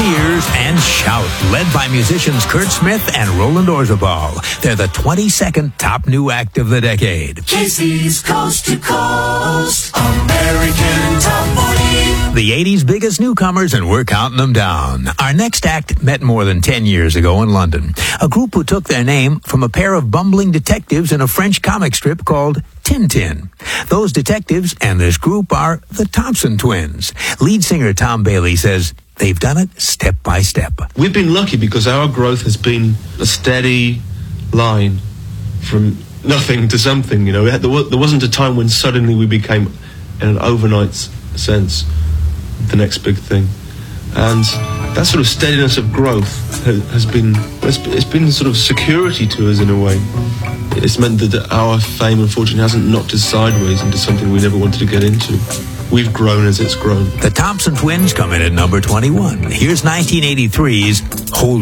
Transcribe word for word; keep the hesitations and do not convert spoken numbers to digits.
ears and shout. Led by musicians Kurt Smith and Roland Orzabal. They're the twenty-second top new act of the decade. K C's Coast to Coast, American Top forty. The eighties biggest newcomers, and we're counting them down. Our next act met more than ten years ago in London. A group who took their name from a pair of bumbling detectives in a French comic strip called Tintin. Those detectives and this group are the Thompson Twins. Lead singer Tom Bailey says they've done it step by step. We've been lucky because our growth has been a steady line from nothing to something. You know, we had, there, was, there wasn't a time when suddenly we became, in an overnight sense, the next big thing. And that sort of steadiness of growth has, has been, it's, it's been sort of security to us in a way. It's meant that our fame and fortune hasn't knocked us sideways into something we never wanted to get into. We've grown as it's grown. The Thompson Twins come in at number twenty-one. Here's nineteen eighty-three's